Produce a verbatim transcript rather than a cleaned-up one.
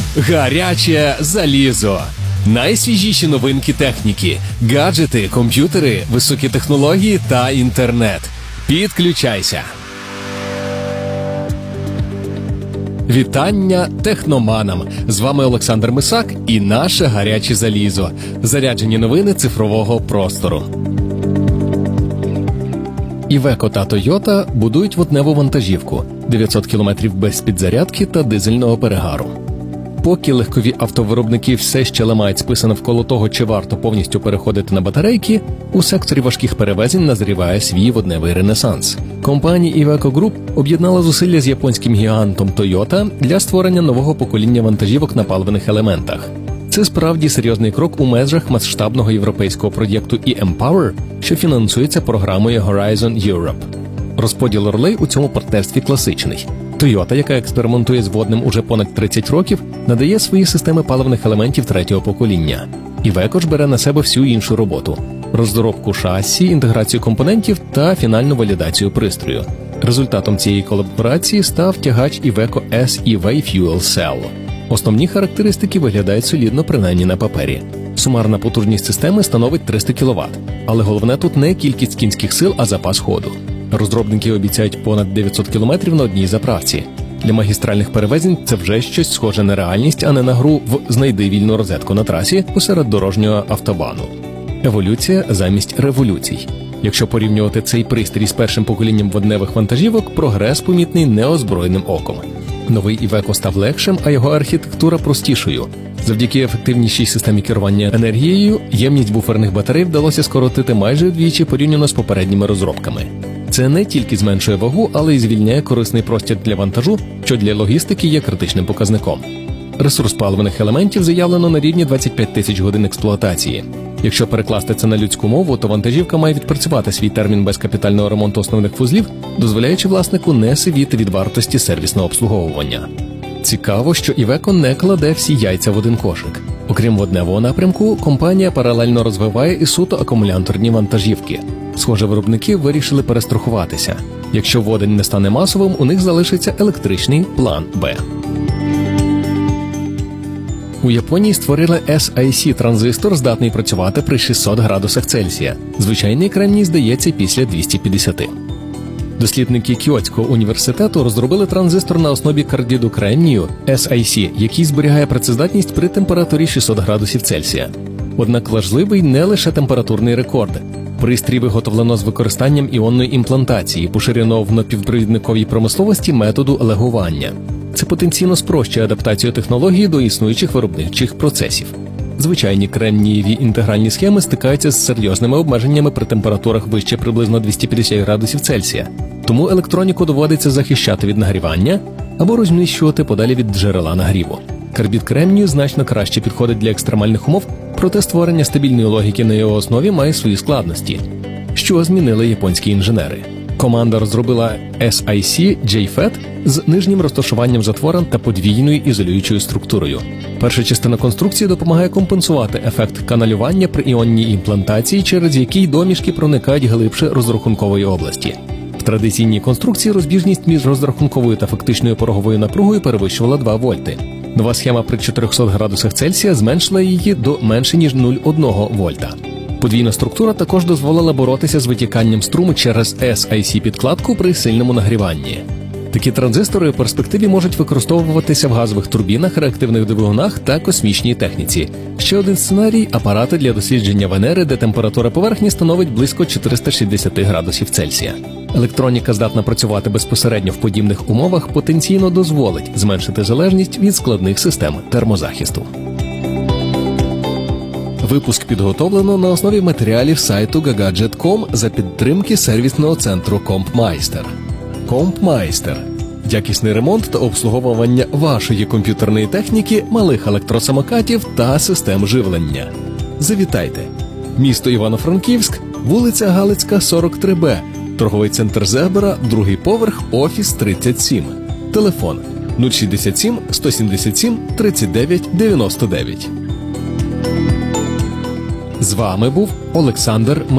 Гаряче залізо. Найсвіжіші новинки техніки, гаджети, комп'ютери, високі технології та інтернет. Підключайся! Вітання техноманам! З вами Олександр Мисак і наше гаряче залізо. Заряджені новини цифрового простору. Iveco та Toyota будують водневу вантажівку – дев'ятсот кілометрів без підзарядки та дизельного перегару. Поки легкові автовиробники все ще ламають списи навколо того, чи варто повністю переходити на батарейки, у секторі важких перевезень назріває свій водневий ренесанс. Компанія Iveco Group об'єднала зусилля з японським гігантом Toyota для створення нового покоління вантажівок на паливних елементах. Це справді серйозний крок у межах масштабного європейського проєкту і ем Power, що фінансується програмою Horizon Europe. Розподіл ролей у цьому партнерстві класичний. Toyota, яка експериментує з водним уже понад тридцять років, надає свої системи паливних елементів третього покоління. Iveco ж бере на себе всю іншу роботу – розробку шасі, інтеграцію компонентів та фінальну валідацію пристрою. Результатом цієї колаборації став тягач Iveco ес і вей Fuel Cell. Основні характеристики виглядають солідно, принаймні на папері. Сумарна потужність системи становить триста кіловат. Але головне тут не кількість кінських сил, а запас ходу. Розробники обіцяють понад дев'ятсот кілометрів на одній заправці. Для магістральних перевезень це вже щось схоже на реальність, а не на гру в «знайди вільну розетку на трасі» посеред дорожнього автобану. Еволюція замість революцій. Якщо порівнювати цей пристрій з першим поколінням водневих вантажівок, прогрес помітний неозброєним оком. Новий Iveco став легшим, а його архітектура простішою. Завдяки ефективнішій системі керування енергією, ємність буферних батарей вдалося скоротити майже вдвічі порівняно з попередніми розробками. Це не тільки зменшує вагу, але й звільняє корисний простір для вантажу, що для логістики є критичним показником. Ресурс паливних елементів заявлено на рівні двадцять п'ять тисяч годин експлуатації. Якщо перекласти це на людську мову, то вантажівка має відпрацювати свій термін без капітального ремонту основних вузлів, дозволяючи власнику не сивіти від вартості сервісного обслуговування. Цікаво, що Iveco не кладе всі яйця в один кошик. Окрім водневого напрямку, компанія паралельно розвиває і суто акумуляторні вантажівки. Схоже, виробники вирішили перестрахуватися. Якщо водень не стане масовим, у них залишиться електричний план Б. У Японії створили ес ай сі-транзистор, здатний працювати при шістсот градусах Цельсія. Звичайний кремній здається після двісті п'ятдесят. Дослідники Кіотського університету розробили транзистор на основі кардіду кремнію ес ай сі, який зберігає працездатність при температурі шістсот градусів Цельсія. Однак важливий не лише температурний рекорд. Пристрій виготовлено з використанням іонної імплантації, поширеного в напівпровідниковій промисловості методу легування. Це потенційно спрощує адаптацію технології до існуючих виробничих процесів. Звичайні кремнієві інтегральні схеми стикаються з серйозними обмеженнями при температурах вище приблизно двісті п'ятдесят градусів Цельсія. Тому електроніку доводиться захищати від нагрівання або розміщувати подалі від джерела нагріву. Карбід кремнію значно краще підходить для екстремальних умов, проте створення стабільної логіки на його основі має свої складності. Що змінили японські інженери? Команда розробила ес ай сі джей фет з нижнім розташуванням затворен та подвійною ізолюючою структурою. Перша частина конструкції допомагає компенсувати ефект каналювання при іонній імплантації, через який домішки проникають глибше розрахункової області. В традиційній конструкції розбіжність між розрахунковою та фактичною пороговою напругою перевищувала два вольти. Нова схема при чотирьохсот градусах Цельсія зменшила її до менше ніж нуль цілих одна вольта. Подвійна структура також дозволила боротися з витіканням струму через ес ай сі-підкладку при сильному нагріванні. Такі транзистори у перспективі можуть використовуватися в газових турбінах, реактивних двигунах та космічній техніці. Ще один сценарій – апарати для дослідження Венери, де температура поверхні становить близько чотириста шістдесят градусів Цельсія. Електроніка, здатна працювати безпосередньо в подібних умовах, потенційно дозволить зменшити залежність від складних систем термозахисту. Випуск підготовлено на основі матеріалів сайту га гаджет крапка ком за підтримки сервісного центру Компмайстер. Компмайстер – якісний ремонт та обслуговування вашої комп'ютерної техніки, малих електросамокатів та систем живлення. Завітайте! Місто Івано-Франківськ, вулиця Галицька, сорок три Б, торговий центр Зебра, другий поверх, офіс тридцять сім. Телефон нуль шістдесят сім сто сімдесят сім тридцять дев'ять дев'яносто дев'ять. З вами був Олександр